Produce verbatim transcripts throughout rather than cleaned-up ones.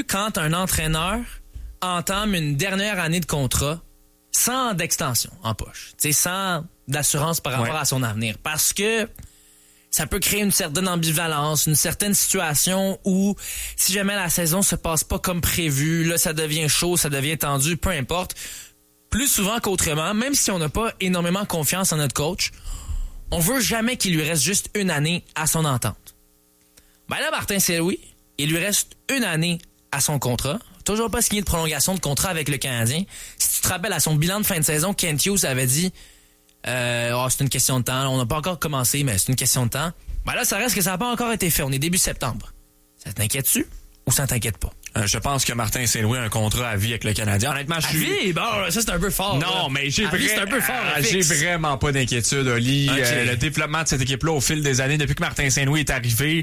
quand un entraîneur entame une dernière année de contrat sans d'extension en poche, t'sais, sans d'assurance par rapport ouais. à son avenir. Parce que ça peut créer une certaine ambivalence, une certaine situation où si jamais la saison se passe pas comme prévu, là, ça devient chaud, ça devient tendu, peu importe. Plus souvent qu'autrement, même si on n'a pas énormément confiance en notre coach, on veut jamais qu'il lui reste juste une année à son entente. Ben là, Martin Saint-Louis, il lui reste une année à son contrat. Toujours pas signé de prolongation de contrat avec le Canadien. Si tu te rappelles, à son bilan de fin de saison, Kent Hughes avait dit euh, oh, c'est une question de temps. On n'a pas encore commencé, mais c'est une question de temps. Ben là, ça reste que ça n'a pas encore été fait. On est début septembre. Ça t'inquiète-tu ou ça t'inquiète pas? Euh, je pense que Martin Saint-Louis a un contrat à vie avec le Canadien. Honnêtement, je suis... À vie? Bon, ça, c'est un peu fort. Non, là. mais j'ai, à vra... vie, c'est un peu fort, ah, j'ai vraiment pas d'inquiétude, Oli. Okay. Euh, le développement de cette équipe-là au fil des années, depuis que Martin Saint-Louis est arrivé,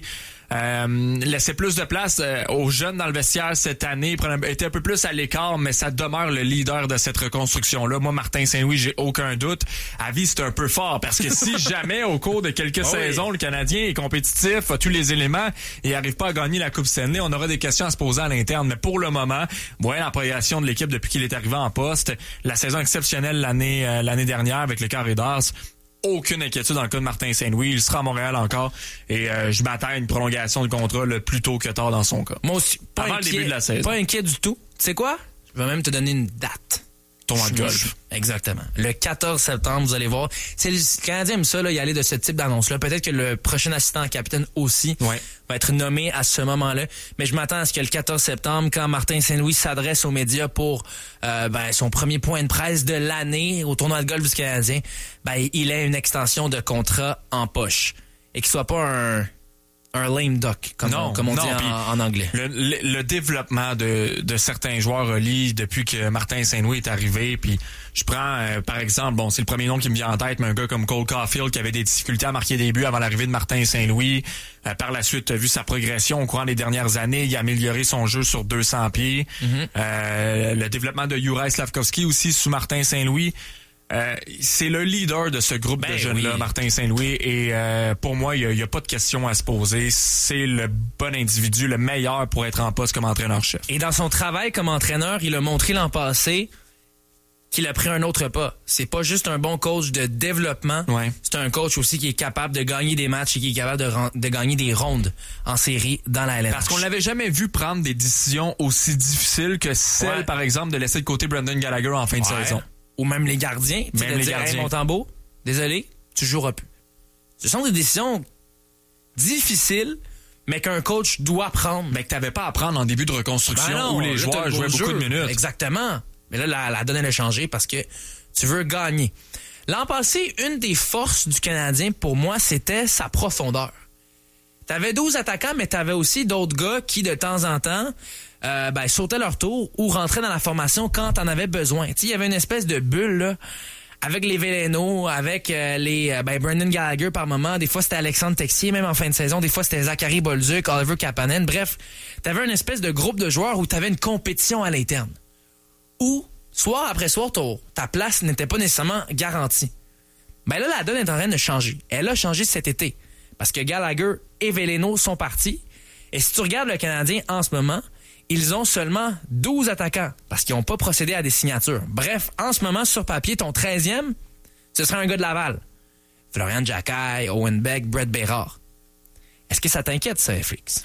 euh, laissait plus de place euh, aux jeunes dans le vestiaire cette année, était un peu plus à l'écart, mais ça demeure le leader de cette reconstruction-là. Moi, Martin Saint-Louis, j'ai aucun doute. À vie, c'est un peu fort, parce que si jamais, au cours de quelques oh saisons, oui. le Canadien est compétitif, a tous les éléments et n'arrive pas à gagner la Coupe Stanley, on aura des questions à se poser à l'interne. Mais pour le moment, voyez la progression de l'équipe depuis qu'il est arrivé en poste, la saison exceptionnelle l'année euh, l'année dernière avec le Carré d'Ars. Aucune inquiétude dans le cas de Martin Saint-Louis. Il sera à Montréal encore et euh, je m'attends à une prolongation de contrat le plus tôt que tard dans son cas. Moi aussi. Pas Avant inquiet, le début de la saison. Pas inquiet du tout. Tu sais quoi? Je vais même te donner une date. Tournoi de golf. Exactement. Le quatorze septembre, vous allez voir. C'est le Canadien aime ça, là, y aller de ce type d'annonce-là. Peut-être que le prochain assistant capitaine aussi ouais. va être nommé à ce moment-là. Mais je m'attends à ce que le quatorze septembre, quand Martin Saint-Louis s'adresse aux médias pour euh, ben, son premier point de presse de l'année au tournoi de golf du Canadien, ben, il ait une extension de contrat en poche. Et qu'il soit pas un... un lame duck, comme non, on, comme on non, dit en, en anglais. Le, le, le développement de, de certains joueurs, Oli, depuis que Martin Saint-Louis est arrivé, puis je prends, euh, par exemple, bon, c'est le premier nom qui me vient en tête, mais un gars comme Cole Caulfield qui avait des difficultés à marquer des buts avant l'arrivée de Martin Saint-Louis. Euh, par la suite, tu as vu sa progression au courant des dernières années. Il a amélioré son jeu sur deux cents pieds. Mm-hmm. Euh, le développement de Juraj Slafkovský aussi sous Martin Saint-Louis. Euh, c'est le leader de ce groupe ben de jeunes-là, oui. Martin Saint-Louis, et euh, pour moi, il n'y a, a pas de question à se poser. C'est le bon individu, le meilleur pour être en poste comme entraîneur-chef. Et dans son travail comme entraîneur, il a montré l'an passé qu'il a pris un autre pas. C'est pas juste un bon coach de développement, ouais. c'est un coach aussi qui est capable de gagner des matchs et qui est capable de, de gagner des rondes en série dans la L N H. Parce qu'on l'avait jamais vu prendre des décisions aussi difficiles que celle, ouais. par exemple, de laisser de côté Brendan Gallagher en fin de ouais. saison. Ou même les gardiens. Même de les dire, gardiens. Hey, Montembeault, désolé, tu joueras plus. Ce sont des décisions difficiles, mais qu'un coach doit prendre. Mais que t'avais pas à prendre en début de reconstruction ben non, où les là, joueurs jouaient beaucoup de minutes. Exactement. Mais là, la, la donne, elle a changé parce que tu veux gagner. L'an passé, une des forces du Canadien, pour moi, c'était sa profondeur. T'avais douze attaquants, mais t'avais aussi d'autres gars qui, de temps en temps, euh, ben, sautaient leur tour ou rentraient dans la formation quand t'en avais besoin. Il y avait une espèce de bulle, là, avec les Veleno, avec euh, les euh, ben, Brendan Gallagher par moment. Des fois, c'était Alexandre Texier, même en fin de saison. Des fois, c'était Zachary Bolduc, Oliver Kapanen. Bref, t'avais une espèce de groupe de joueurs où t'avais une compétition à l'interne. Où, soir après soir, ton, ta place n'était pas nécessairement garantie. Ben là, la donne est en train de changer. Elle a changé cet été. Parce que Gallagher et Veleno sont partis. Et si tu regardes le Canadien en ce moment, ils ont seulement douze attaquants parce qu'ils n'ont pas procédé à des signatures. Bref, en ce moment, sur papier, ton treizième, ce serait un gars de Laval. Florian Jacquet, Owen Beck, Brett Bérard. Est-ce que ça t'inquiète, ça, F X?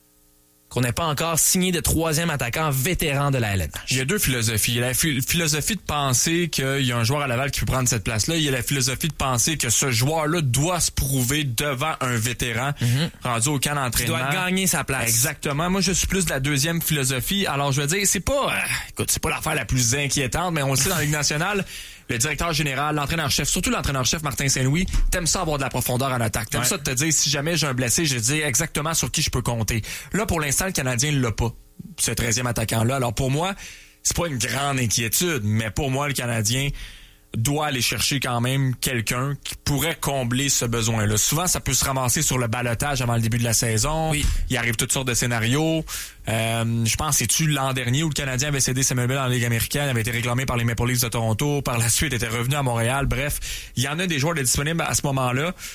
Qu'on n'ait pas encore signé de troisième attaquant vétéran de la L N H. Il y a deux philosophies. Il y a la ph- philosophie de penser qu'il y a un joueur à Laval qui peut prendre cette place-là. Il y a la philosophie de penser que ce joueur-là doit se prouver devant un vétéran mm-hmm. rendu au camp d'entraînement. Il doit gagner sa place. Exactement. Moi, je suis plus de la deuxième philosophie. Alors, je veux dire, c'est pas, euh, écoute, c'est pas l'affaire la plus inquiétante, mais on le sait dans la Ligue nationale, le directeur général, l'entraîneur-chef, surtout l'entraîneur-chef Martin Saint-Louis, t'aimes ça avoir de la profondeur en attaque. T'aimes ouais. ça de te dire, si jamais j'ai un blessé, je dis exactement sur qui je peux compter. Là, pour l'instant, le Canadien ne l'a pas, ce treizième attaquant-là. Alors, pour moi, c'est pas une grande inquiétude, mais pour moi, le Canadien doit aller chercher quand même quelqu'un qui pourrait combler ce besoin-là. Souvent, ça peut se ramasser sur le ballottage avant le début de la saison. Oui. Il arrive toutes sortes de scénarios. Euh, je pense, c'est-tu l'an dernier où le Canadien avait cédé Samuel Bell en Ligue américaine, avait été réclamé par les Maple Leafs de Toronto, par la suite était revenu à Montréal. Bref, il y en a des joueurs de disponibles à ce moment-là.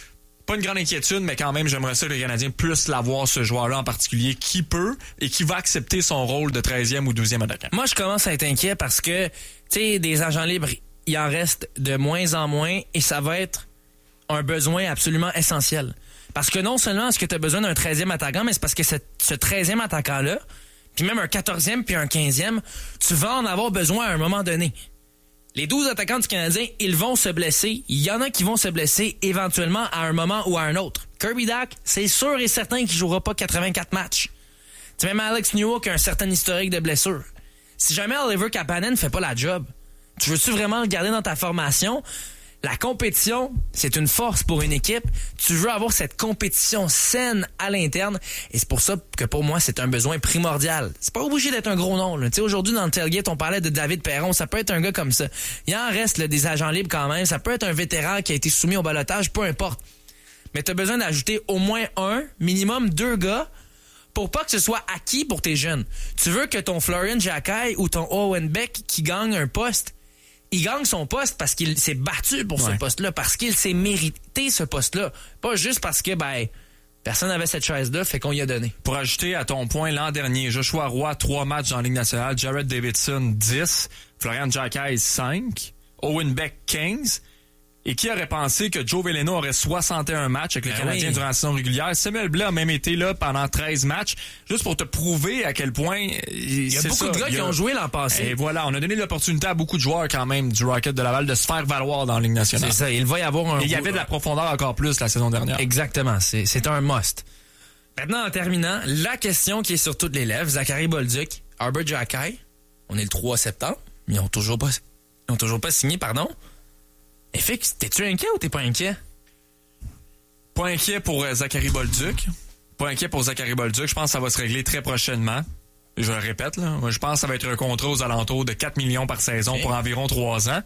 Pas une grande inquiétude, mais quand même, j'aimerais ça que le Canadien puisse l'avoir, ce joueur-là en particulier, qui peut et qui va accepter son rôle de treizième ou douzième attaquant. Moi, je commence à être inquiet parce que, tu sais, des agents libres, il en reste de moins en moins et ça va être un besoin absolument essentiel. Parce que non seulement est-ce que tu as besoin d'un treizième attaquant, mais c'est parce que ce, ce treizième attaquant-là, puis même un quatorzième puis un quinzième, tu vas en avoir besoin à un moment donné. Les douze attaquants du Canadien, ils vont se blesser. Il y en a qui vont se blesser éventuellement à un moment ou à un autre. Kirby Dach, c'est sûr et certain qu'il jouera pas quatre-vingt-quatre matchs. Tu même Alex Newhook a un certain historique de blessures. Si jamais Oliver Kapanen fait pas la job, tu veux-tu vraiment le garder dans ta formation? La compétition, c'est une force pour une équipe. Tu veux avoir cette compétition saine à l'interne. Et c'est pour ça que pour moi, c'est un besoin primordial. C'est pas obligé d'être un gros nom. Tu sais, aujourd'hui, dans le tailgate, on parlait de David Perron. Ça peut être un gars comme ça. Il en reste là, des agents libres quand même. Ça peut être un vétéran qui a été soumis au ballottage, peu importe. Mais tu as besoin d'ajouter au moins un, minimum deux gars pour pas que ce soit acquis pour tes jeunes. Tu veux que ton Florian Jacquet ou ton Owen Beck qui gagne un poste, il gagne son poste parce qu'il s'est battu pour ouais. ce poste-là, parce qu'il s'est mérité ce poste-là. Pas juste parce que, ben, personne n'avait cette chaise-là, fait qu'on y a donné. Pour ajouter à ton point, l'an dernier, Joshua Roy, trois matchs dans la Ligue nationale, Jared Davidson, dix, Florian Jacquet, cinq, Owen Beck, quinze. Et qui aurait pensé que Joe Veleno aurait soixante et un matchs avec le ben Canadien oui. durant la saison régulière? Samuel Blais a même été là pendant treize matchs, juste pour te prouver à quel point... Il y a beaucoup ça. de gars a... qui ont joué l'an passé. Et voilà, on a donné l'opportunité à beaucoup de joueurs quand même du Rocket de Laval de se faire valoir dans la Ligue nationale. C'est ça, il va y avoir un... Et il y avait de la profondeur encore plus la saison dernière. Exactement, c'est, c'est un must. Maintenant, en terminant, la question qui est sur toutes les lèvres, Zachary Bolduc, Arber Xhekaj, on est le trois septembre, mais ils n'ont toujours pas, ils ont toujours pas signé, pardon. Et fait que t'es-tu inquiet ou t'es pas inquiet? Pas inquiet pour euh, Zachary Bolduc. Pas inquiet pour Zachary Bolduc. Je pense que ça va se régler très prochainement. Je le répète, là. Moi, je pense que ça va être un contrat aux alentours de quatre millions par saison okay. pour environ trois ans.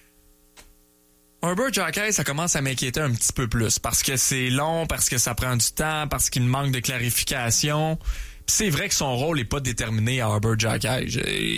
Arber Xhekaj, ça commence à m'inquiéter un petit peu plus parce que c'est long, parce que ça prend du temps, parce qu'il manque de clarification. Puis c'est vrai que son rôle n'est pas déterminé à Arber Xhekaj.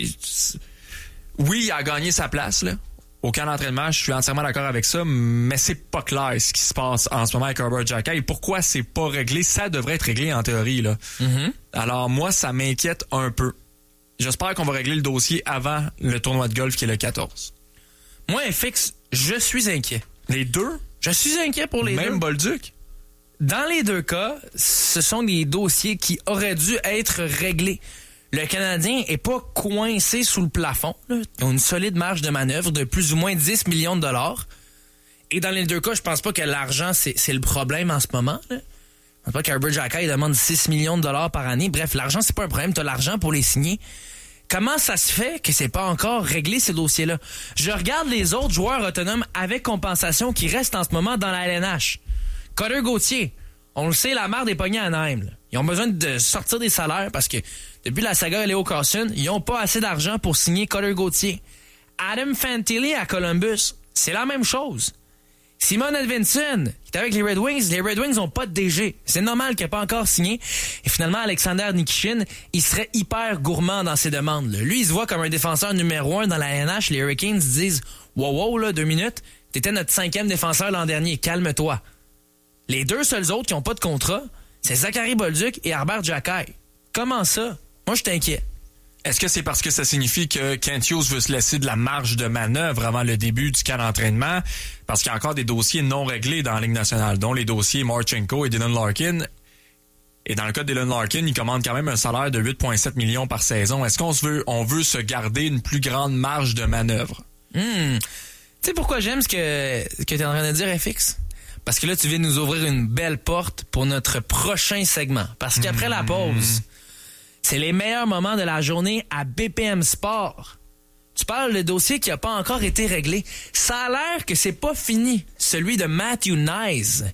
Oui, il a gagné sa place, là. Au camp d'entraînement, je suis entièrement d'accord avec ça, mais c'est pas clair ce qui se passe en ce moment avec Arber Xhekaj. Et pourquoi c'est pas réglé? Ça devrait être réglé en théorie, là. Mm-hmm. Alors moi, ça m'inquiète un peu. J'espère qu'on va régler le dossier avant le tournoi de golf qui est le quatorze. Moi, F X, je suis inquiet. Les deux? Je suis inquiet pour les Même deux. Même Bolduc? Dans les deux cas, ce sont des dossiers qui auraient dû être réglés. Le Canadien est pas coincé sous le plafond. Là. Ils ont une solide marge de manœuvre de plus ou moins dix millions de dollars. Et dans les deux cas, je pense pas que l'argent, c'est, c'est le problème en ce moment. Là. Je pense pas qu'Arber Xhekaj demande six millions de dollars par année. Bref, l'argent, c'est pas un problème. Tu as l'argent pour les signer. Comment ça se fait que c'est pas encore réglé, ces dossiers-là? Je regarde les autres joueurs autonomes avec compensation qui restent en ce moment dans la L N H. Cutter Gauthier, on le sait, la merde est pognée à Anaheim. Là. Ils ont besoin de sortir des salaires parce que depuis la saga Leo Carlson, ils n'ont pas assez d'argent pour signer Cutter Gauthier. Adam Fantilli à Columbus, c'est la même chose. Simon Edvinsson, qui est avec les Red Wings, les Red Wings n'ont pas de D G. C'est normal qu'il n'ait pas encore signé. Et finalement, Alexander Nikishin, il serait hyper gourmand dans ses demandes. Là. Lui, il se voit comme un défenseur numéro un dans la N H. Les Hurricanes disent « Wow, wow, là, deux minutes, t'étais notre cinquième défenseur l'an dernier, calme-toi. » Les deux seuls autres qui n'ont pas de contrat, c'est Zachary Bolduc et Arber Xhekaj. Comment ça? Moi, je suis inquiet. Est-ce que c'est parce que ça signifie que Kent Hughes veut se laisser de la marge de manœuvre avant le début du camp d'entraînement? Parce qu'il y a encore des dossiers non réglés dans la Ligue nationale, dont les dossiers Marchenko et Dylan Larkin. Et dans le cas de Dylan Larkin, il commande quand même un salaire de huit virgule sept millions par saison. Est-ce qu'on se veut, on veut se garder une plus grande marge de manœuvre? Hmm. Tu sais pourquoi j'aime ce que, ce que tu es en train de dire, F X? Parce que là, tu viens de nous ouvrir une belle porte pour notre prochain segment. Parce qu'après mmh. la pause, c'est les meilleurs moments de la journée à B P M Sport. Tu parles de dossier qui n'a pas encore été réglé. Ça a l'air que c'est pas fini, celui de Matthew Knies.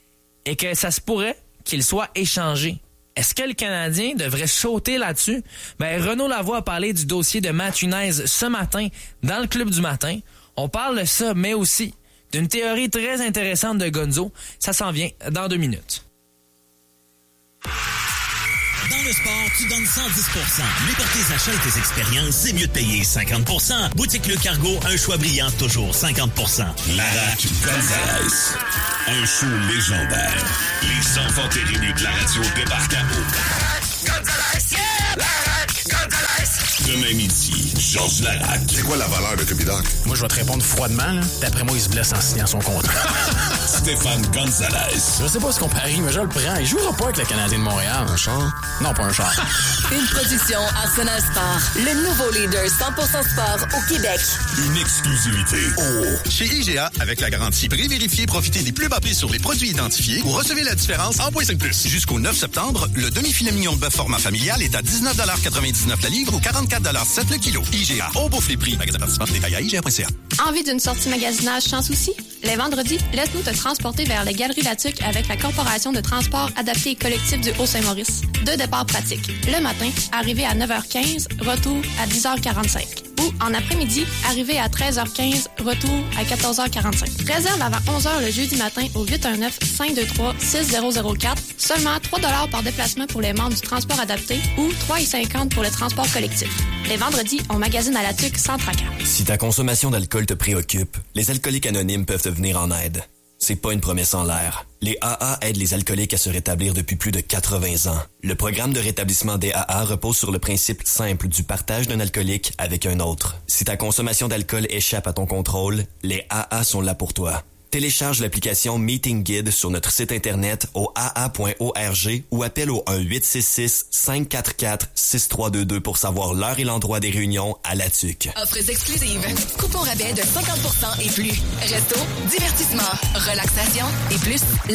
Et que ça se pourrait qu'il soit échangé. Est-ce que le Canadien devrait sauter là-dessus? Ben, Renaud Lavoie a parlé du dossier de Matthew Knies ce matin dans le Club du matin. On parle de ça, mais aussi d'une théorie très intéressante de Gonzo. Ça s'en vient dans deux minutes. Dans le sport, tu donnes cent dix pour cent. Mais pour tes achats et tes expériences, c'est mieux de payer cinquante pour cent. Boutique Le Cargo, un choix brillant, toujours cinquante pour cent. Larac Gonzalez. Un show légendaire. Les enfants terribles de la radio débarquent à eau. Larac Gonzalez! Yeah! Larac Gonzalez! Demain midi, Georges Larac. C'est quoi la valeur de Copidoc? Moi, je vais te répondre froidement. Là. D'après moi, il se blesse en signant son contrat. Stéphane Gonzalez. Je sais pas ce qu'on parie, mais je le prends. Il jouera pas avec le Canadien de Montréal. Un char? Non, pas un char. Une production Arsenal Sport. Le nouveau leader cent pour cent sport au Québec. Une exclusivité. Oh! Chez I G A, avec la garantie prix vérifié, profitez des plus bas prix sur les produits identifiés ou recevez la différence en point cinq plus. Jusqu'au neuf septembre, le demi-filet mignon de bœuf format familial est à dix-neuf quatre-vingt-dix-neuf la livre ou quarante-quatre sept le kilo. I G A, on bouffe les prix. Magasin participant, détail à I G A point C A. Envie d'une sortie magasinage sans souci? Les vendredis, laisse-nous te transporter vers les Galeries Latuc avec la Corporation de transport adapté et collectif du Haut-Saint-Maurice. Deux départs pratiques. Le matin, arrivé à neuf heures quinze, retour à dix heures quarante-cinq. Ou en après-midi, arrivé à treize heures quinze, retour à quatorze heures quarante-cinq. Réserve avant onze heures le jeudi matin au huit un neuf, cinq deux trois, six zéro zéro quatre. Seulement trois dollars par déplacement pour les membres du transport adapté ou trois cinquante pour le transport collectif. Les vendredis, on magasine à la Tuque sans tracas. Si ta consommation d'alcool te préoccupe, les alcooliques anonymes peuvent te venir en aide. C'est pas une promesse en l'air. Les A A aident les alcooliques à se rétablir depuis plus de quatre-vingts ans. Le programme de rétablissement des A A repose sur le principe simple du partage d'un alcoolique avec un autre. Si ta consommation d'alcool échappe à ton contrôle, les A A sont là pour toi. Télécharge l'application Meeting Guide sur notre site internet au a a point org ou appelle au un huit six six, cinq quatre quatre, six trois deux deux pour savoir l'heure et l'endroit des réunions à La Tuque. Offres exclusives. Coupon rabais de cinquante pour cent et plus. Resto, divertissement, relaxation et plus.